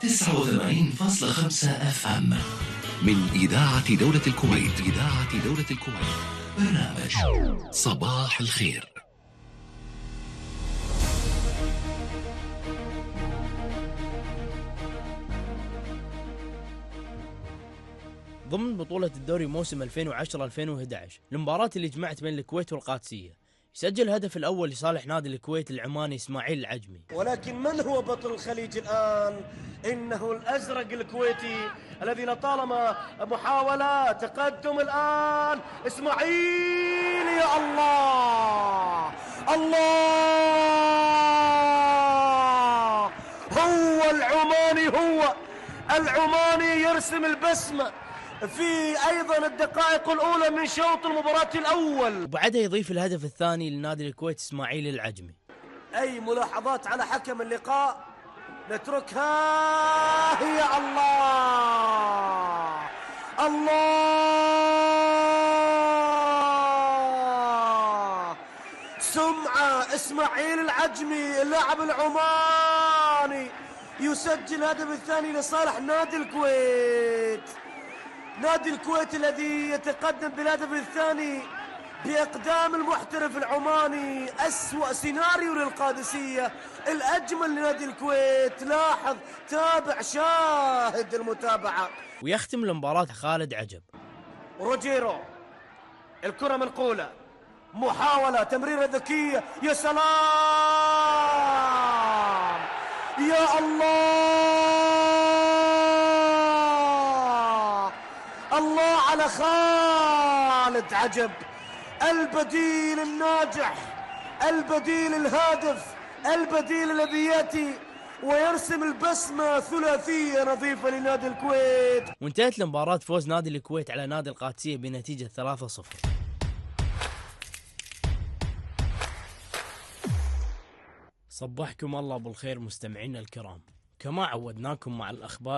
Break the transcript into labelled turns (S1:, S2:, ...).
S1: 89.5 اف ام من إذاعة دولة الكويت. برنامج صباح الخير.
S2: ضمن بطولة الدوري موسم 2010-2011 المباراة اللي جمعت بين الكويت والقادسية، يسجل الهدف الأول لصالح نادي الكويت العماني إسماعيل العجمي.
S3: ولكن من هو بطل الخليج الآن؟ إنه الأزرق الكويتي الذي لطالما محاولة تقدم الآن. إسماعيل، يا الله الله، هو العماني يرسم البسمة في أيضا الدقائق الأولى من شوط المباراة الأول،
S2: وبعدها يضيف الهدف الثاني لنادي الكويت إسماعيل العجمي.
S3: أي ملاحظات على حكم اللقاء نتركها؟ هي الله الله، سمعة إسماعيل العجمي اللاعب العماني يسجل الهدف الثاني لصالح نادي الكويت الذي يتقدم بالهدف الثاني بإقدام المحترف العماني. أسوأ سيناريو للقادسية، الأجمل لنادي الكويت. لاحظ، تابع، شاهد المتابعة.
S2: ويختم المباراة خالد عجب.
S3: روجيرو، الكرة منقولة، محاولة، تمريرة ذكية، يا سلام، يا الله على خالد عجب، البديل الناجح، البديل الهادف، البديل الذي يأتي ويرسم البسمة ثلاثية نظيفة لنادي الكويت.
S2: وانتهت المباراة فوز نادي الكويت على نادي القادسية بنتيجة 3-0. صبحكم الله بالخير مستمعينا الكرام، كما عودناكم مع الأخبار